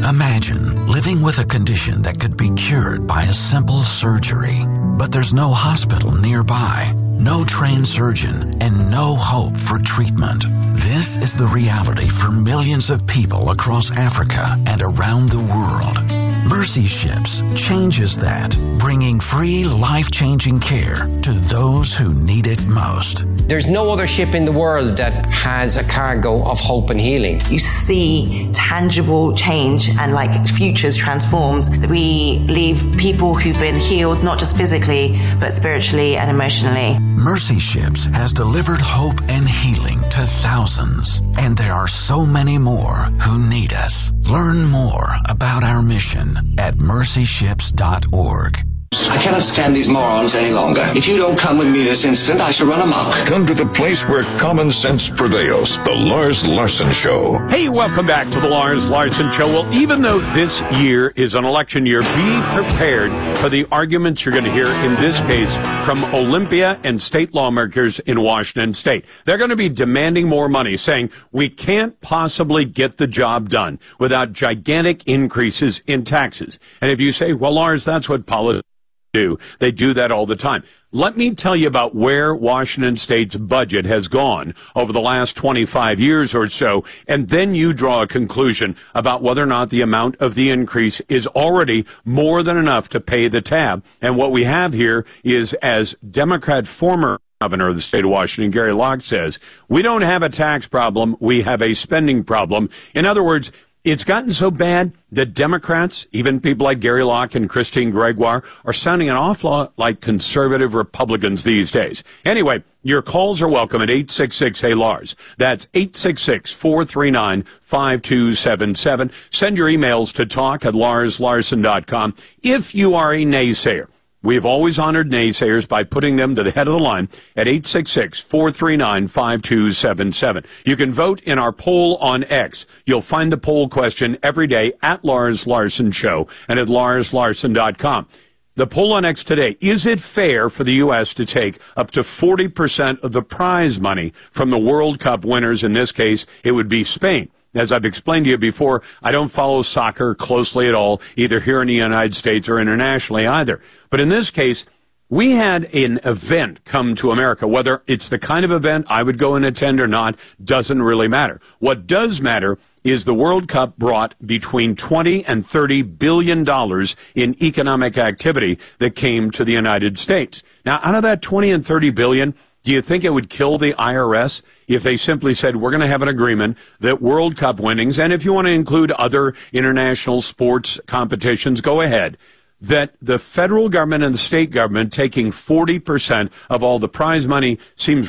Imagine living with a condition that could be cured by a simple surgery, but there's no hospital nearby, no trained surgeon, and no hope for treatment. This is the reality for millions of people across Africa and around the world. Mercy Ships changes that, bringing free, life-changing care to those who need it most. There's no other ship in the world that has a cargo of hope and healing. You see tangible change and like futures transformed. We leave people who've been healed, not just physically, but spiritually and emotionally. Mercy Ships has delivered hope and healing to thousands, and there are so many more who need us. Learn more about our mission at mercyships.org. I cannot stand these morons any longer. If you don't come with me this instant, I shall run amok. Come to the place where common sense prevails. The Lars Larson Show. Hey, welcome back to the Lars Larson Show. Well, even though this year is an election year, be prepared for the arguments you're going to hear, in this case, from Olympia and state lawmakers in Washington State. They're going to be demanding more money, saying we can't possibly get the job done without gigantic increases in taxes. And if you say, well, Lars, that's what politics do. They do that all the time. Let me tell you about where Washington State's budget has gone over the last 25 years or so, and then you draw a conclusion about whether or not the amount of the increase is already more than enough to pay the tab. And what we have here is, as Democrat former governor of the state of Washington, Gary Locke, says, we don't have a tax problem, we have a spending problem. In other words, it's gotten so bad that Democrats, even people like Gary Locke and Christine Gregoire, are sounding an awful lot like conservative Republicans these days. Anyway, your calls are welcome at 866-HEY-LARS. That's 866-439-5277. Send your emails to talk@larslarson.com. If you are a naysayer, we have always honored naysayers by putting them to the head of the line at 866-439-5277. You can vote in our poll on X. You'll find the poll question every day at Lars Larson Show and at larslarson.com. The poll on X today: is it fair for the U.S. to take up to 40% of the prize money from the World Cup winners? In this case, it would be Spain. As I've explained to you before, I don't follow soccer closely at all, either here in the United States or internationally either. But in this case, we had an event come to America. Whether it's the kind of event I would go and attend or not doesn't really matter. What does matter is the World Cup brought between $20 and $30 billion in economic activity that came to the United States. Now, out of that 20 and 30 billion, do you think it would kill the IRS if they simply said, we're going to have an agreement that World Cup winnings, and if you want to include other international sports competitions, go ahead, that the federal government and the state government taking 40% of all the prize money seems